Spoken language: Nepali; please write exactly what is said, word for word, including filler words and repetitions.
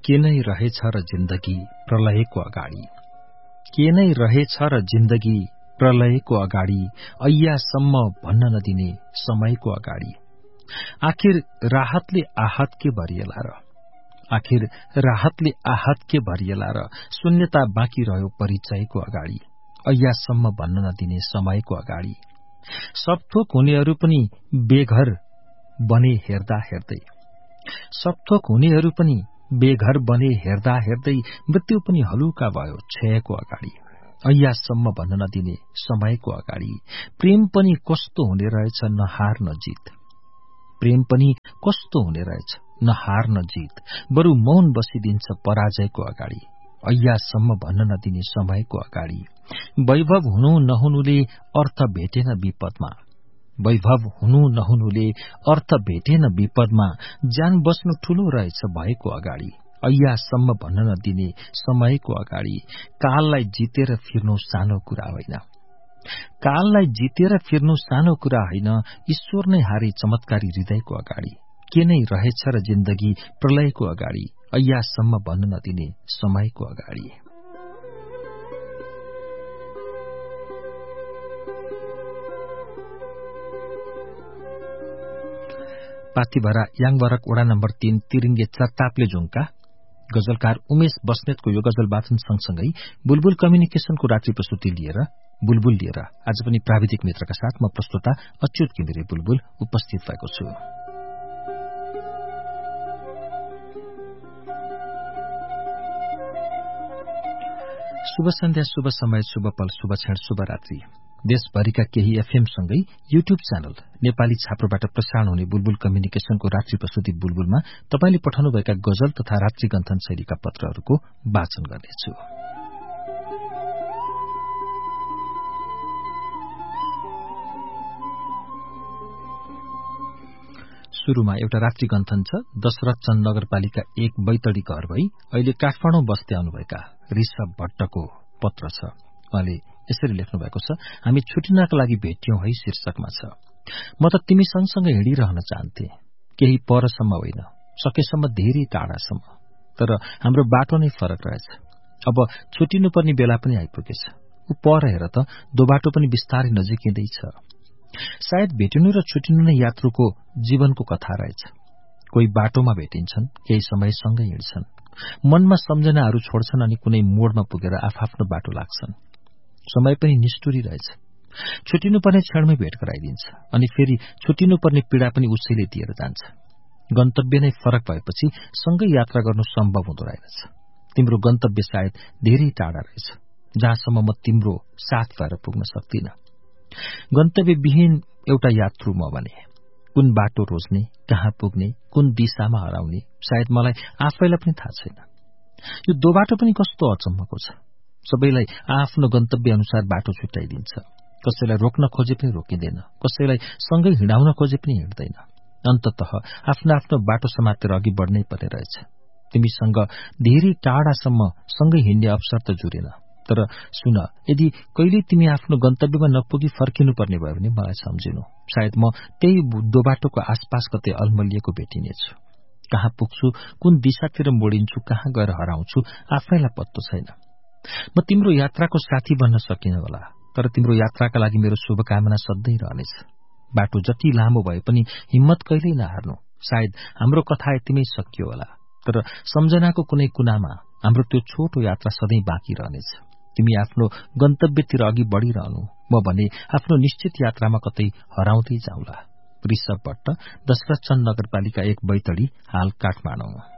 के नै रहेछ र जिन्दगी प्रलयको अगाडि, के नै रहेछ र जिन्दगी प्रलयको अगाडि, ऐयासम्म भन्न नदिने समयको अगाडि। आखिर राहतले आहत के भरिएला र, आखिर राहतले आहत के भरिएला र, शून्यता बाँकी रह्यो परिचयको अगाडि, ऐयासम्म भन्न नदिने समयको अगाडि। सब थोक हुनेहरू पनि बेघर बने हेर्दा हेर्दै, सब थोक हुनेहरू पनि बेघर बने हेर्दा हेर्दै, मृत्यु पनि हलुका भयो क्षयको अगाडि, ऐयासम्म भन्न नदिने समयको अगाडि। प्रेम पनि कस्तो हुने रहेछ न हार न जित, प्रेम पनि कस्तो हुने रहेछ न हार न जित, बरु मौन बसिदिन्छ पराजयको अगाडि, ऐयासम्म भन्न नदिने समयको अगाडि। वैभव हुनु नहुनुले अर्थ भेटेन विपदमा, वैभव हुनु नहुनुले अर्थ भेटेन विपदमा, ज्यान बस्नु ठूलो रहेछ भएको अगाडि, ऐयासम्म भन्न नदिने समयको अगाडि। काललाई जितेर फिर्नु सानो कुरा होइन, काललाई जितेर फिर्नु सानो कुरा होइन, ईश्वर नै हारे चमत्कारी हृदयको अगाडि, के नै रहेछ र जिन्दगी प्रलयको अगाडि, ऐयासम्म भन्न नदिने समयको अगाडि। पाथिभरा याङवरक वडा नम्बर तीन तिरिङ्गे चत्तापले झुङ्का गजलकार उमेश बस्नेतको यो गजल वाचन सँगसँगै बुलबुल कम्युनिकेशनको रात्रि प्रस्तुति लिएर बुलबुल लिएर आज पनि प्राविधिक मित्रका साथ म प्रस्तुता अच्युत घिमिरे बुलबुल उपस्थित भएको छु। शुभ सन्ध्या, शुभ समय, शुभ पल, शुभ क्षण, शुभ रात्रि। देशभरिका केही एफएम सँगै युट्युब च्यानल नेपाली छाप्रोबाट प्रसारण हुने बुलबुल कम्युनिकेशनको रात्रि प्रस्तुति बुलबुलमा तपाईले पठाउनुभएका गजल तथा रात्रि गन्थन शैलीका पत्रहरूको वाचन गर्नेछु। शुरूमा एउटा रात्रि गन्थन छ। दशरथ चन्द नगरपालिका एक बैतडी घर भई अहिले काठमाडौँ बस्दै आउनुभएका ऋषभ भट्टको पत्र छ। उहाँले यसरी लेख्नु भएको छ, हामी छुटिनका लागि भेट्यौं है शीर्षकमा छ। म त तिमी सँगसँगै हिँडिरहन चाहन्थे, केही परसम्म होइन, सकेसम्म धेरै टाढासम्म, तर हाम्रो बाटो नै फरक रहेछ। अब छुटिनुपर्ने बेला पनि आइपुगेछ। ऊ पर हेर त, दो बाटो पनि बिस्तारै नजिकिँदैछ। सायद भेटिनु र छुटिनु नै यात्रुको जीवनको कथा रहेछ। कोही बाटोमा भेटिन्छन्, केही समय सँगै हिँड्छन्, मनमा सम्झनाहरू छोड्छन् अनि कुनै मोडमा पुगेर आफआफ्नो बाटो लाग्छन्। समय पनि निष्ठुरी रहेछ। छुटिनुपर्ने क्षणमै भेट गराइदिन्छ अनि फेरि छुटिनुपर्ने पीडा पनि उसैले दिएर जान्छ। गन्तव्य नै फरक भएपछि सँगै यात्रा गर्नु सम्भव हुँदो रहेछ। तिम्रो गन्तव्य सायद धेरै टाढा रहेछ, जहाँसम्म म तिम्रो साथ भएर पुग्न सक्दिन। गन्तव्यविहीन एउटा यात्रु म भने। कुन बाटो रोज्ने, कहाँ पुग्ने, कुन दिशामा हराउने सायद मलाई आफैलाई पनि थाहा छैन। यो दो बाटो पनि कस्तो अचम्मको छ। सबैलाई आफ्नो गन्तव्य अनुसार बाटो छुट्याइदिन्छ। कसैलाई रोक्न खोजे पनि रोकिँदैन, कसैलाई सँगै हिँडाउन खोजे पनि हिँड्दैन। अन्ततः आफ्नो आफ्नो बाटो समातेर अघि बढ्नै पर्ने रहेछ। तिमीसँग धेरै टाढासम्म सँगै हिँड्ने अवसर त जुरेन, तर सुन, यदि कहिले तिमी आफ्नो गन्तव्यमा नपुगी फर्किनुपर्ने भयो भने मलाई सम्झिनु। सायद म त्यही दो बाटोको आसपास कतै अल्मलिएको भेटिनेछु। कहाँ पुग्छु, कुन दिशातिर मोडिन्छु, कहाँ गएर हराउँछु आफैलाई पत्तो छैन। म तिम्रो यात्राको साथी बन्न सकिनँ होला, तर तिम्रो यात्राका लागि मेरो शुभकामना सधैँ रहनेछ। बाटो जति लामो भए पनि हिम्मत कहिल्यै नहार्नु। सायद हाम्रो कथा यतिमै सकियो होला, तर सम्झनाको कुनै कुनामा हाम्रो त्यो छोटो यात्रा सधैँ बाँकी रहनेछ। तिमी आफ्नो गन्तव्यतिर अघि बढिरहनु, म भने आफ्नो निश्चित यात्रामा कतै हराउँदै जाउँला। ऋषभ भट्ट, दशरथ चन्द नगरपालिका एक बैतडी, हाल काठमाडौँ।